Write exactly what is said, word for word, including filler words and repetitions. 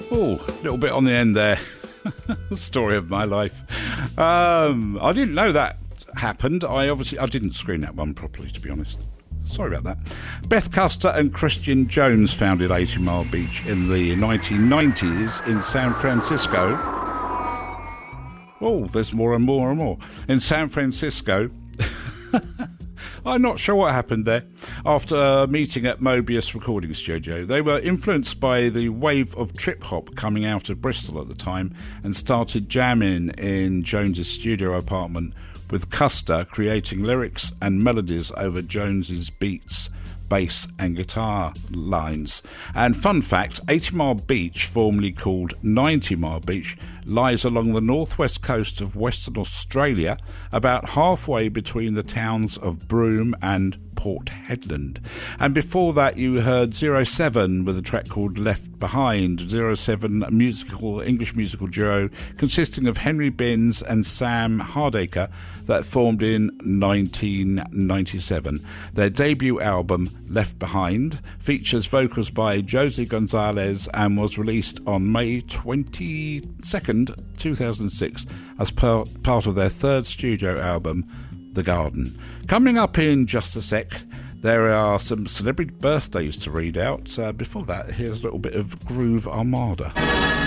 Oh, a little bit on the end there. Story of my life. Um, I didn't know that happened. I obviously I didn't screen that one properly, to be honest. Sorry about that. Beth Custer and Christian Jones founded eighty mile Beach in the nineteen nineties in San Francisco. Oh, there's more and more and more. In San Francisco. I'm not sure what happened there. After a meeting at Mobius Recording Studio, they were influenced by the wave of trip-hop coming out of Bristol at the time and started jamming in Jones's studio apartment, with Custer creating lyrics and melodies over Jones's beats, bass and guitar lines. And fun fact, eighty mile Beach, formerly called ninety mile Beach, lies along the northwest coast of Western Australia, about halfway between the towns of Broome and Port Hedland. And before that you heard Zero Seven with a track called Left Behind. Zero Seven, a musical English musical duo consisting of Henry Binns and Sam Hardacre that formed in nineteen ninety-seven. Their debut album Left Behind features vocals by Josie Gonzalez and was released on May twenty-second, two thousand six as per- part of their third studio album The Garden. Coming up in just a sec, there are some celebrity birthdays to read out. Uh, before that, here's a little bit of Groove Armada.